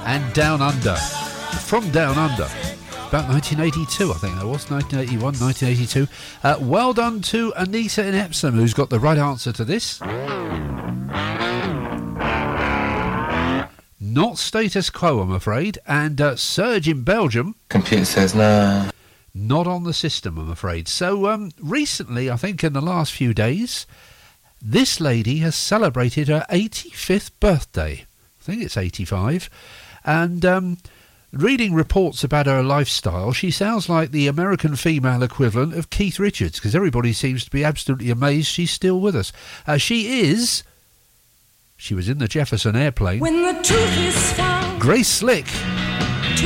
and Down Under. From Down Under. About 1982, I think that was. 1981, 1982. Well done to Anita in Epsom, who's got the right answer to this. Not Status Quo, I'm afraid. And Serge in Belgium. Computer says no. Not on the system, I'm afraid. So recently, I think in the last few days, this lady has celebrated her 85th birthday. I think it's 85. And reading reports about her lifestyle, she sounds like the American female equivalent of Keith Richards, because everybody seems to be absolutely amazed she's still with us. She was in the Jefferson Airplane. When the truth is found. Grace Slick.